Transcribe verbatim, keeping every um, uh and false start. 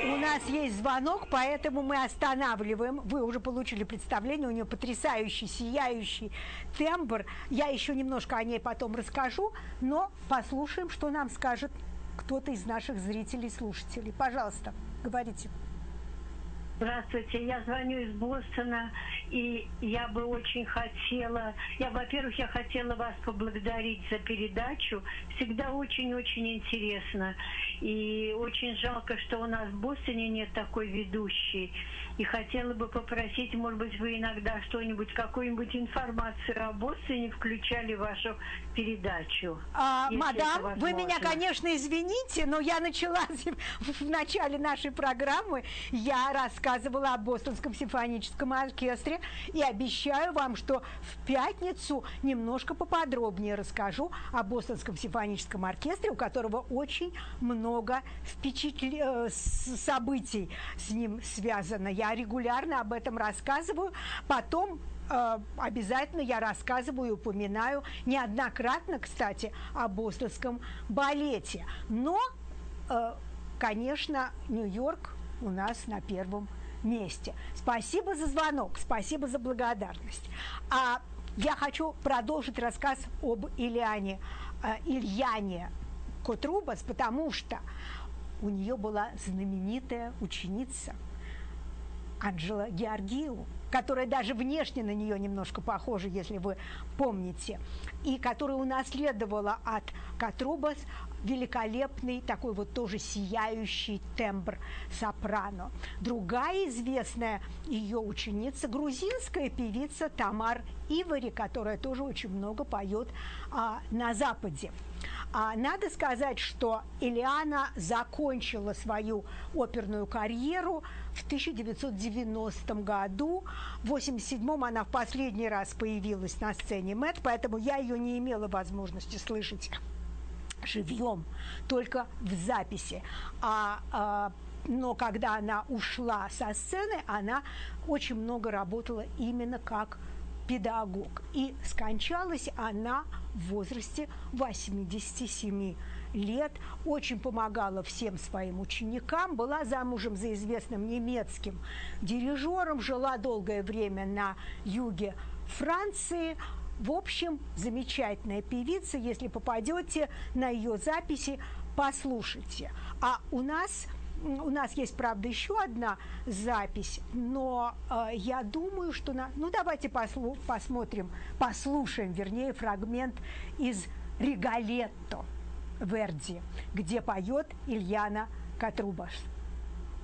У нас есть звонок, поэтому мы останавливаем. Вы уже получили представление, у нее потрясающий, сияющий тембр. Я еще немножко о ней потом расскажу, но послушаем, что нам скажет кто-то из наших зрителей, слушателей. Пожалуйста, говорите. Здравствуйте, я звоню из Бостона, и я бы очень хотела, я, во-первых, я хотела вас поблагодарить за передачу, всегда очень-очень интересно, и очень жалко, что у нас в Бостоне нет такой ведущей, и хотела бы попросить, может быть, вы иногда что-нибудь, какую-нибудь информацию о Бостоне включали в вашу передачу. А, мадам, вы меня, конечно, извините, но я начала в начале нашей программы, я рассказывала о Бостонском симфоническом оркестре и обещаю вам, что в пятницу немножко поподробнее расскажу о Бостонском симфоническом оркестре, у которого очень много впечатл... событий с ним связано. Я регулярно об этом рассказываю. Потом э, обязательно я рассказываю и упоминаю неоднократно, кстати, о Бостонском балете. Но, э, конечно, Нью-Йорк у нас на первом месте. Спасибо за звонок, спасибо за благодарность. А я хочу продолжить рассказ об Ильяне, э, Ильяне Котрубас, потому что у нее была знаменитая ученица Анджела Георгиу, которая даже внешне на нее немножко похожа, если вы помните, и которая унаследовала от Котрубас великолепный, такой вот тоже сияющий тембр сопрано. Другая известная ее ученица, грузинская певица Тамар Ивари, которая тоже очень много поет а, на Западе. А надо сказать, что Ильяна закончила свою оперную карьеру в тысяча девятьсот девяностом году. В восемьдесят седьмом она в последний раз появилась на сцене Мэт, поэтому я ее не имела возможности слышать живьем, только в записи. А, а, но когда она ушла со сцены, она очень много работала именно как педагог. И скончалась она в возрасте восьмидесяти семи лет. Очень помогала всем своим ученикам. Была замужем за известным немецким дирижером. Жила долгое время на юге Франции. В общем, замечательная певица. Если попадете на ее записи, послушайте. А у нас... У нас есть, правда, еще одна запись, но э, я думаю, что... На... Ну, давайте послу... посмотрим, послушаем, вернее, фрагмент из «Риголетто» Верди, где поет Ильяна Котрубас.